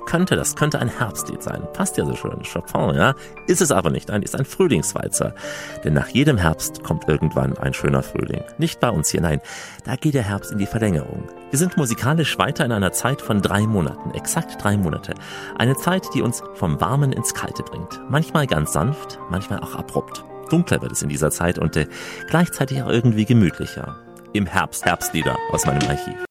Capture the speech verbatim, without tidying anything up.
könnte, das könnte ein Herbstlied sein. Passt ja so schön. Chopin, ja? Ist es aber nicht. Nein, ist ein Frühlingswalzer. Denn nach jedem Herbst kommt irgendwann ein schöner Frühling. Nicht bei uns hier, nein. Da geht der Herbst in die Verlängerung. Wir sind musikalisch weiter in einer Zeit von drei Monaten. Exakt drei Monate. Eine Zeit, die uns vom Warmen ins Kalte bringt. Manchmal ganz sanft, manchmal auch abrupt. Dunkler wird es in dieser Zeit und äh, gleichzeitig auch irgendwie gemütlicher. Im Herbst, Herbstlieder aus meinem Archiv.